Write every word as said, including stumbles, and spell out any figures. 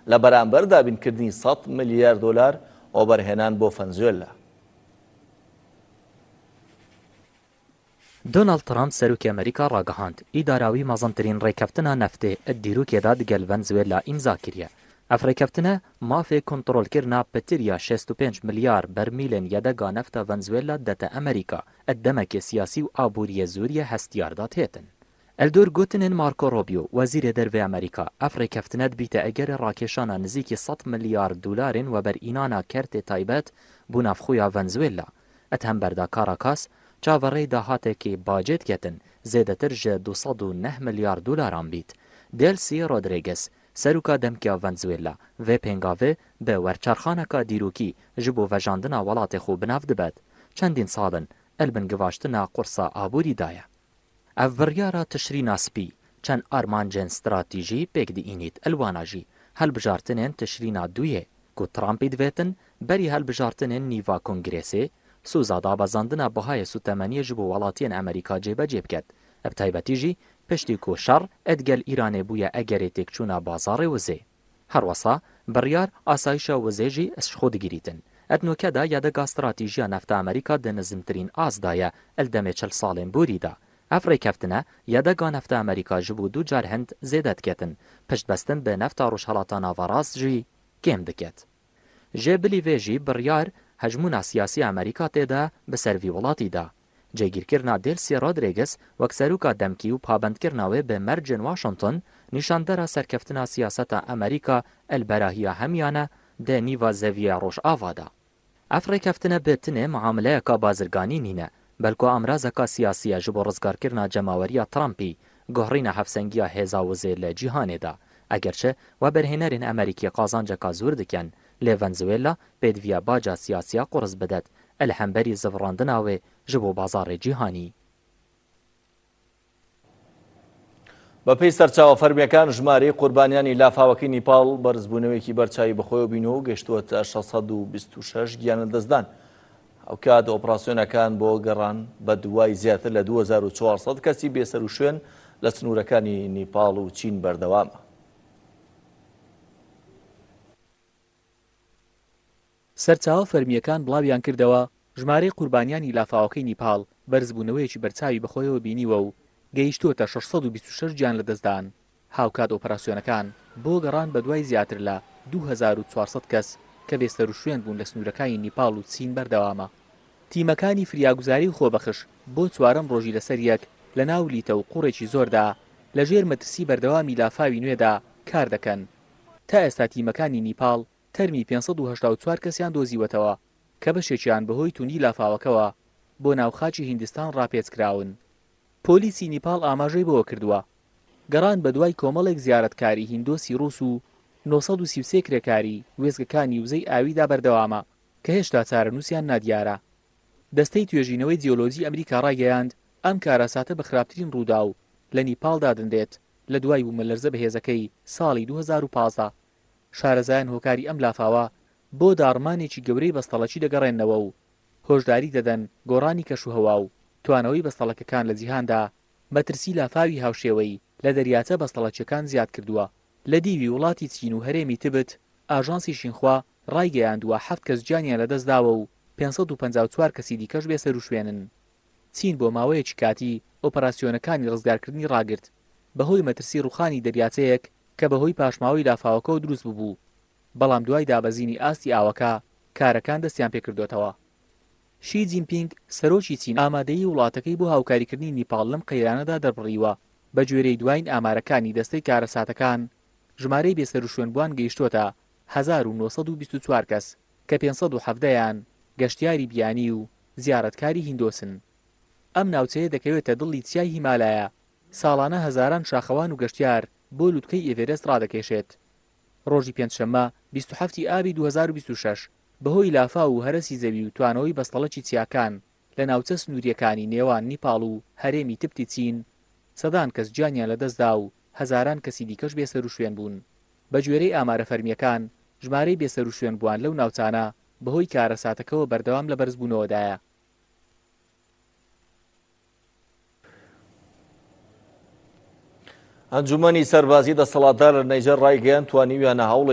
لە بەرامبەر دابینکردنی سەد ملیار دۆلار ئۆبەرهێنان بۆ ڤەنزوێلا. دۆناڵد ترامپ سەرۆکی ئەمریکا ڕاگەهاند ئیداراوی مەزنترین ڕێکەوتنە نەفتێ دیرۆکێدا دگەل ڤەنزوێلا ئیمزا کریە. ئەف ڕێکەوتنە مافێ کۆنتڕۆلکردنا پتریا شەست و پێنج ملیار بەرمیلên یەدەگا نەفتە ڤەنزوێلا دەتە ئەمریکا ئەدەمەکێ سیاسی و ئابووریە زوریە هەستیاردا تێتن. ئەلدۆر گوتنên مارکۆ ڕۆبیۆ وەزیرê dervê ئەمریکا ئەف ڕێکەوتنە دبیتە ئەگەرê ڕاکێشانا نزیکی سەد ملیار دولارên وەبەرئینانا کەرتê تایبەت بۆ ناوخۆیا ڤەنزوێلا. ئەت هەمبەردا کاراکاس چاوەڕێی داهاتێکی باجێت کەتن زێدەتر ji دو سەد و neh milyar dolaran bît. Delcy Rodriguez سەرۆکا دەمکیا ڤەنزوێلا vê pêngavê bi werçarxaneka dîrokî ji bo vejandina welatê xwe binav dibet. Çendîn salin elbin givaştina qursa aborî daye. Ev biryara tişrîna spî çend armancên stratîjî pêk diînît elwana jî helbijartinên tişrîna duyê ku Trumpî divêtin berî helbijartinên nîva Kongresê سوزا دابەزاندنا بەهای سوتەمەنیە ji bo welatiyên Amerîka cêbecê biket. Ev taybetî jî piştî ku şer edgel Îranê bûye egerê têkçûna bazarê wizê. Her wesa biryar asayişa wizê jî eşxo digirîtin. Ednokeda yadega stratîjiya nefta Amerîka di nizmtirîn az daye el demê çil salên borî da. Ev rêkeftina yadega nefta Amerîka ji bo du car hind zêde diketin. Piştbestin bi nefta rojhelata navarast jî kêm diket. Jê bilî vê jî biryar hejmûna siyasî Amerîka têda bi ser vî welatî da. Cêgîrkirina Delcy Rodriguez wek serûka demkî û pabendkirina wê bi mercên Washington nîşandera serkeftina siyaseta Amerîka elberahiya hemiyan e dê nîva zeviya Rojava da. Ev rêkeftina bi tinê muameleyeka bazirganî nîne belku amrazeka siyasî ye ji bo rizgarkirina cemaweriya Trumpî guhrîna hevsengiya hêza wizê li cîhanê da. Egerçi weberhênerên Amerîkî qazanceka zûr dikin lê Venezuela pêdiviya baca siyasiya qurz bidet el hemberî zivrandina wê ji bo bazarê cîhanî. بەپێی سەرچاوە فەرمیەکان ژمارەی قوربانیانی لافاوەکەی نیپاڵ بەرزبوونەوەیکی بەرچاوی بەخۆیەوە بینەوە و گەیشتووەتە شەش سەد و بیست و شەش گیانە دەستدان. ئەو کات ئۆپراسیۆنەکان بۆ گەڕان بە دوای زیاتر لە دوو هەزار و چوارسەد کەسی بێسەر و شوێن لە سنوورەکانی نیپاڵ و چین بەردەوامە. سەرچاوە فەرمیەکان بڵاویان کردەوە ژمارەی قوربانیانی لافاوەکەی نیپاڵ بەرزبوونەوەیەکی بەرچاوی بەخۆیەوە بینیوە و گەیشتووەتە شەش سەد و بیست و شەش گیان لەدەستدان. هاوکات ئۆپراسیۆنەکان بۆ گەڕان بە دوای زیاتر لە دوو هەزار و چوارسەد کەس کە بێسەر و شوێن بوون لە سنوورەکانی نیپاڵ و چین بەردەوامە. تیمەکانی فریاگوزاری و خۆبەخش بۆ چوارەم ڕۆژی لەسەر یەک لە ناو لیتە و قوڕێکی زۆردا لە ژێر مەترسی بەردەوامی لافاوی نوێدا کار دەکەن. تا ئێستا تیمەکانی نیپاڵ تەرمی پێنج سەد و هەشتا و چوار کەسیان دۆزیوەتەوە کە بەشێکیان بەهۆی توندی لافاوەکەوە بۆ ناوخاچی هیندستان ڕاپێچکراون. پۆلیسی نیپاڵ ئاماژەی بەوە کردووە گەڕان بە دوای کۆمەڵێک زیارەتکاری هیندۆسی ڕووس و نۆ سەد و سی و سێ کرێکاری وێزگەکانی وزەی ئاویدا بەردەوامە کە هێشتا چارەنووسیان نادیارە. دەستەی توێژینەوەی جیۆلۆجی ئەمریکا ڕایگەیاند ئەم کارەساتە بە خراپترین ڕوودا و لە نیپاڵدا دەندێت لە دوای بوومەلەرزە بەهێزەکەی ساڵی دوو هەزار و پانزدە. شارەزایان هۆکاری ئەم لافاوە بۆ داڕمانێکی گەورەی بەستەڵەکی دەگەڕێنەوە و هۆشداری دەدەن گۆڕانی کەشوهەوا و توانەوەی بەستەڵەکەکان لە جیهاندا مەترسی لافاوی هاوشێوەی لە دەریاچە بەستەڵەکیەکان زیاد کردووە. لە دیوی وڵاتی چین و هەرێمی تبت ئاژانسی شینخوا ڕایگەیاندووە حەفت کەس گیانیان لەدەستداوە و پێنج سەد و پەنجا و چوار کەسی دیکەش بێسەر و شوێنن. چین بۆ ماوەیەکی کاتی ئۆپەراسیۆنەکانی ڕزگارکردنی ڕاگرت بەهۆی مەترسی ڕوخانی دەریاچەیەک کە بەهۆی پاشماوەی لافاوەکەەوە دروست ببوو. بەڵام دوای دابەزینی ئاستی ئاوەکە کارەکان دەستیان پێکردوێتەوە. شی جینپینگ سەرۆکی چین ئامادەیی وڵاتەکەی بۆ هاوکاریکردنی نیپاڵ لەم قەیرانەدا دەربڕیوە. بە گوێرەی دوایین ئامارەکانی دەستەی کارەساتەکان ژمارەی بێسەر و شوێنبووان گەیشتووەتە هەزار و نۆ سەد و بیست و چوار کەس کە پێنج سەد و حەڤدەیان گەشتیاری بیانی و زیارەتکاری هیندۆسن. ئەم ناوچەیە دەکەوێتە دڵی چیای هیمالایە. ساڵانە هەزاران شاخەوان و گەشتیار بۆ لووتکەی ئێڤێرەست ڕادەکێشێت. ڕۆژی پێنجشەممە بیست و هەفتی ئابی دوو هەزار و بیست و شەش بەهۆی لافا و هەرەسی زەوی و توانەوەی بەستەڵەکی چیاکان لە ناوچە سنووریەکانی نێوان نیپاڵ و هەرێمی تبتی چین سەدان کەس گیانیان لەدەستدا و هەزاران کەسی دیکەش بێسەر و شوێن بوون. بە گوێرەی ئامارە فەرمیەکان ژمارەی بێسەر و شوێن بووان لەو ناوچانە بەهۆی کارەساتەکەەوە بەردەوام لە بەرزبوونەوەدایە. ئەنجومەنی سەربازی دەسەڵاتدار لە نەیجەر ڕایگەیاند توانیویانە هەوڵ